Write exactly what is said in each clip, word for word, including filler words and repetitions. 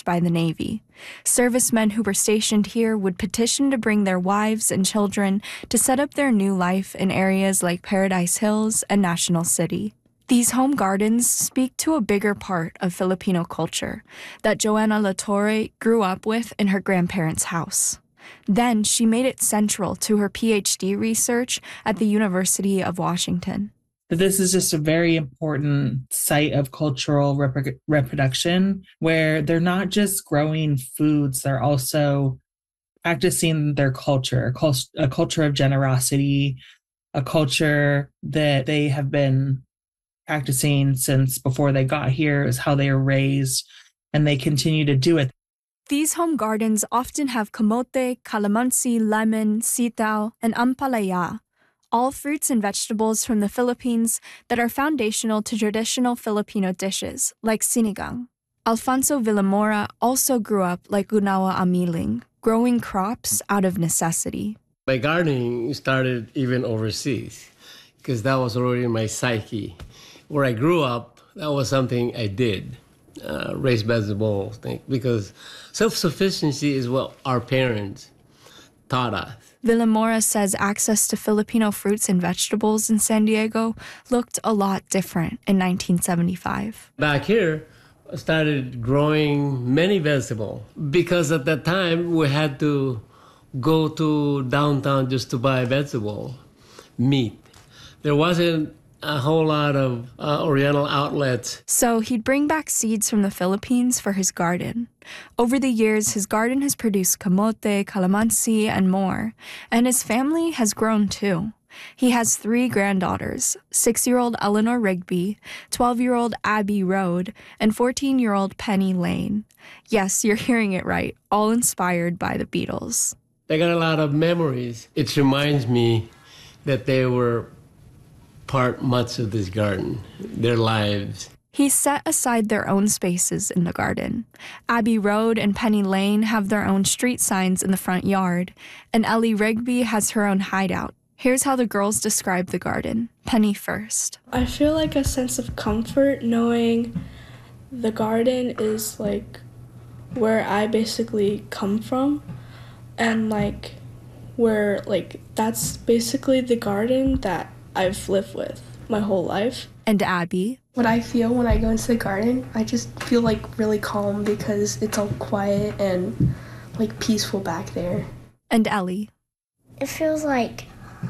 enforced by the Navy. Servicemen who were stationed here would petition to bring their wives and children to set up their new life in areas like Paradise Hills and National City. These home gardens speak to a bigger part of Filipino culture that Joanna Latorre grew up with in her grandparents' house. Then she made it central to her P H D research at the University of Washington. This is just a very important site of cultural rep- reproduction where they're not just growing foods, they're also practicing their culture, a, cult- a culture of generosity, a culture that they have been practicing since before they got here, is how they are raised, and they continue to do it. These home gardens often have kamote, calamansi, lemon, sitaw, and ampalaya, all fruits and vegetables from the Philippines that are foundational to traditional Filipino dishes, like sinigang. Alfonso Villamora also grew up like Gunawa Amiling, growing crops out of necessity. My gardening started even overseas, because that was already in my psyche. Where I grew up, that was something I did, uh, raise vegetables, because self-sufficiency is what our parents taught us. Villamora says access to Filipino fruits and vegetables in San Diego looked a lot different in nineteen seventy-five. Back here, I started growing many vegetables, because at that time we had to go to downtown just to buy vegetable, meat. There wasn't a whole lot of uh, Oriental outlets. So he'd bring back seeds from the Philippines for his garden. Over the years, his garden has produced kamote, calamansi, and more, and his family has grown too. He has three granddaughters, six-year-old Eleanor Rigby, twelve-year-old Abby Rode, and fourteen-year-old Penny Lane. Yes, you're hearing it right, all inspired by the Beatles. I got a lot of memories. It reminds me that they were part much of this garden, their lives. He set aside their own spaces in the garden. Abby Road and Penny Lane have their own street signs in the front yard, and Ellie Rigby has her own hideout. Here's how the girls describe the garden. Penny first. I feel like a sense of comfort knowing the garden is like where I basically come from, and like where like that's basically the garden that I've lived with my whole life. And Abby. What I feel when I go into the garden, I just feel like really calm because it's all quiet and like peaceful back there. And Ellie. It feels like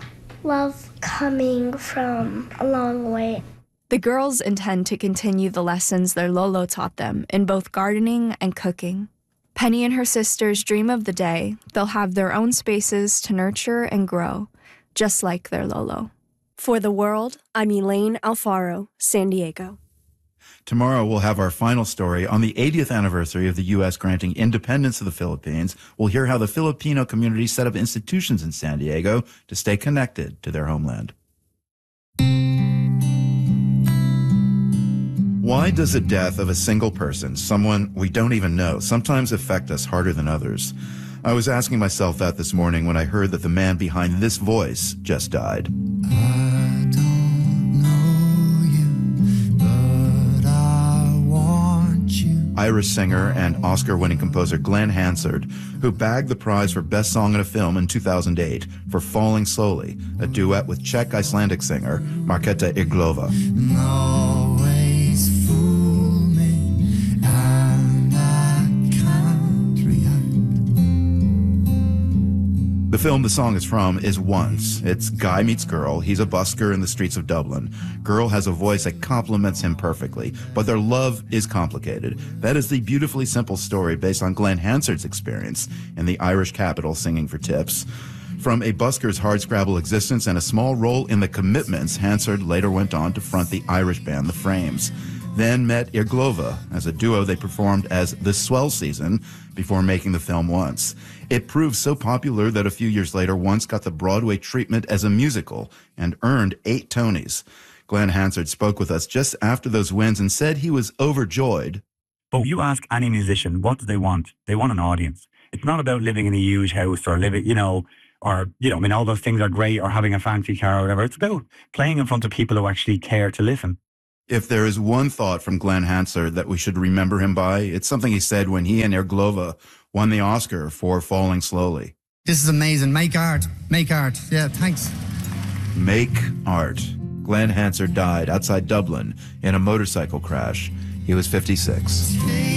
love coming from a long way. The girls intend to continue the lessons their Lolo taught them in both gardening and cooking. Penny and her sisters dream of the day they'll have their own spaces to nurture and grow, just like their Lolo. For The World, I'm Elaine Alfaro, San Diego. Tomorrow, we'll have our final story on the eightieth anniversary of the U S granting independence to the Philippines. We'll hear how the Filipino community set up institutions in San Diego to stay connected to their homeland. Why does the death of a single person, someone we don't even know, sometimes affect us harder than others? I was asking myself that this morning when I heard that the man behind this voice just died. I don't know you, but I want you. Irish singer and Oscar-winning composer Glenn Hansard, who bagged the prize for Best Song in a Film in two thousand eight for Falling Slowly, a duet with Czech Icelandic singer Markéta Irglova. Always fool me, and I can't react. The film the song is from is Once. It's guy meets girl. He's a busker in the streets of Dublin. Girl has a voice that complements him perfectly, but their love is complicated. That is the beautifully simple story based on Glenn Hansard's experience in the Irish capital singing for tips. From a busker's hardscrabble existence and a small role in The Commitments, Hansard later went on to front the Irish band The Frames. Then met Irglova. As a duo, they performed as The Swell Season before making the film Once. It proved so popular that a few years later, Once got the Broadway treatment as a musical and earned eight Tonys. Glenn Hansard spoke with us just after those wins and said he was overjoyed. But you ask any musician, what do they want? They want an audience. It's not about living in a huge house or living, you know, or, you know, I mean, all those things are great, or having a fancy car or whatever. It's about playing in front of people who actually care to listen. If there is one thought from Glenn Hansard that we should remember him by, it's something he said when he and Erglova won the Oscar for Falling Slowly. This is amazing. Make art. Make art. Yeah, thanks. Make art. Glenn Hansard died outside Dublin in a motorcycle crash. He was fifty-six.